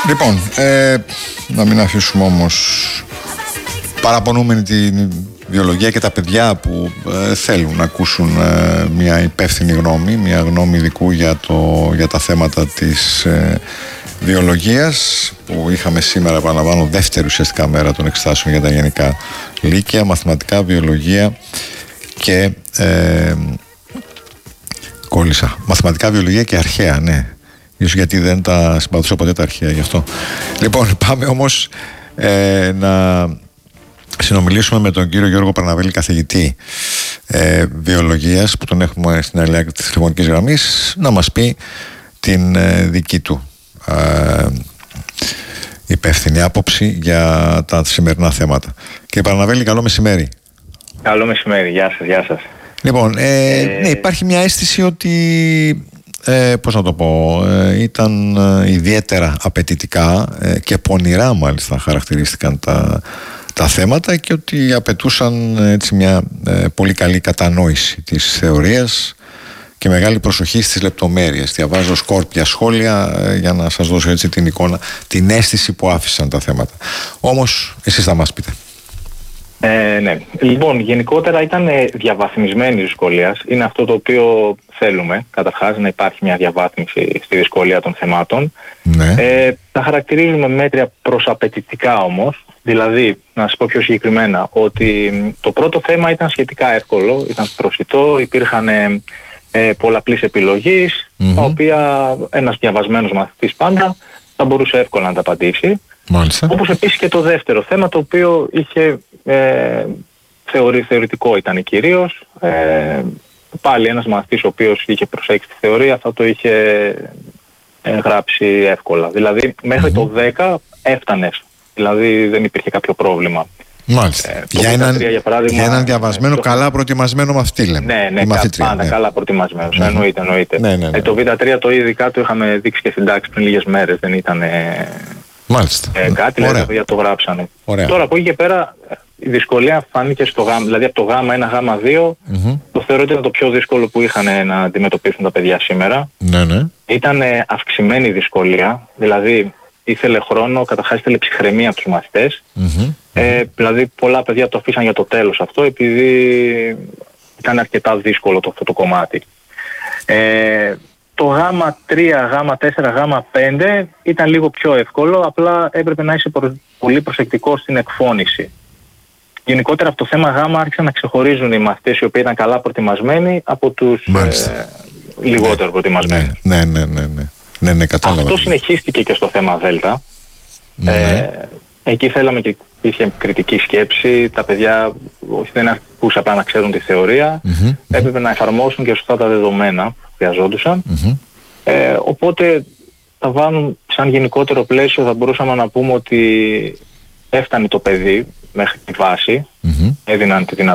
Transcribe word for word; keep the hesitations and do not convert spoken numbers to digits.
Λοιπόν, ε, να μην αφήσουμε όμως παραπονούμενη τη βιολογία και τα παιδιά που ε, θέλουν να ακούσουν ε, μια υπεύθυνη γνώμη, μια γνώμη ειδικού για, το, για τα θέματα της ε, βιολογίας, που είχαμε σήμερα, επαναλαμβάνω, δεύτερη ουσιαστικά μέρα των εξετάσεων για τα γενικά λύκεια, μαθηματικά, βιολογία και ε, κόλλησα, μαθηματικά, βιολογία και αρχαία, ναι. Ίσως γιατί δεν τα συμπαθούσα ποτέ τα αρχαία, γι' αυτό. Λοιπόν, πάμε όμως ε, να συνομιλήσουμε με τον κύριο Γιώργο Παρναβέλη, καθηγητή ε, βιολογίας, που τον έχουμε στην άλλη άκρη της τηλεφωνικής γραμμής, να μας πει την ε, δική του ε, υπεύθυνη άποψη για τα σημερινά θέματα. Κύριε Παρναβέλη, καλό μεσημέρι. Καλό μεσημέρι, γεια σας, γεια σας. Λοιπόν, ε, ε... ναι, υπάρχει μια αίσθηση ότι Ε, πώς να το πω, ε, ήταν ε, ιδιαίτερα απαιτητικά ε, και πονηρά μάλιστα χαρακτηρίστηκαν τα, τα θέματα, και ότι απαιτούσαν έτσι μια ε, πολύ καλή κατανόηση της θεωρίας και μεγάλη προσοχή στις λεπτομέρειες. Διαβάζω σκόρπια σχόλια ε, για να σας δώσω έτσι την εικόνα, την αίσθηση που άφησαν τα θέματα. Όμως εσείς θα μας πείτε. Ε, ναι. Λοιπόν, γενικότερα ήταν διαβαθμισμένη η δυσκολία. Είναι αυτό το οποίο θέλουμε. Καταρχάς, να υπάρχει μια διαβάθμιση στη δυσκολία των θεμάτων. Ναι. Ε, τα χαρακτηρίζουμε μέτρια προς απαιτητικά όμως. Δηλαδή, να σας πω πιο συγκεκριμένα, ότι το πρώτο θέμα ήταν σχετικά εύκολο, ήταν προσιτό, υπήρχαν ε, ε, πολλαπλής επιλογής, mm-hmm. τα οποία ένας διαβασμένος μαθητής πάντα θα μπορούσε εύκολα να τα απαντήσει. Μάλιστα. Όπως επίσης και το δεύτερο θέμα, το οποίο είχε ε, θεωρη, θεωρητικό ήταν κυρίως, ε, πάλι ένας μαθητής ο οποίος είχε προσέξει τη θεωρία θα το είχε ε, γράψει εύκολα. Δηλαδή μέχρι mm-hmm. το δέκα έφτανες, δηλαδή δεν υπήρχε κάποιο πρόβλημα. Μάλιστα. Ε, για, έναν, για, παράδειγμα, για έναν διαβασμένο, το... καλά προετοιμασμένο μαθητή, λέμε. Ναι, ναι, μαθητρία, πάντα ναι. καλά προετοιμασμένος, ναι. εννοείται, εννοείται. Ναι, ναι, ναι. Ε, το β' τρία το ειδικά το είχαμε δείξει και στην τάξη πριν λίγες μέρες, δεν ήταν... Ε, Μάλιστα. Ε, κάτι λέει, τα παιδιά το γράψανε. Ωραία. Τώρα από εκεί και πέρα η δυσκολία φάνηκε στο γάμα, δηλαδή από το γάμα ένα, γάμα δύο, mm-hmm. το θεωρώ ότι ήταν το πιο δύσκολο που είχαν να αντιμετωπίσουν τα παιδιά σήμερα. Ναι, ναι. Ήταν αυξημένη δυσκολία, δηλαδή ήθελε χρόνο, καταρχάς ήθελε ψυχραιμία από τους μαθητές. Mm-hmm. Ε, δηλαδή πολλά παιδιά το αφήσαν για το τέλος αυτό, επειδή ήταν αρκετά δύσκολο το, αυτό το κομμάτι. Ε, Το γάμα τρία, γάμα τέσσερα, γάμα πέντε ήταν λίγο πιο εύκολο, απλά έπρεπε να είσαι πολύ προσεκτικός στην εκφώνηση. Γενικότερα από το θέμα γάμα άρχισαν να ξεχωρίζουν οι μαθητές οι οποίοι ήταν καλά προετοιμασμένοι από τους ε, λιγότερο ναι, προετοιμασμένους. Ναι, ναι, ναι, ναι, ναι, ναι, κατάλαβα. Αυτό συνεχίστηκε και στο θέμα δέλτα. Ναι. Ε, εκεί θέλαμε και υπήρχε κριτική σκέψη, τα παιδιά όχι δεν ακούσαν απλά να ξέρουν τη θεωρία, mm-hmm. έπρεπε να εφαρμόσουν και σωστά τα δεδομένα που χρειαζόντουσαν. Mm-hmm. Ε, οπότε τα βάλουν σαν γενικότερο πλαίσιο, θα μπορούσαμε να πούμε ότι έφτανε το παιδί μέχρι τη βάση, mm-hmm. έδιναν τη δυνατότητα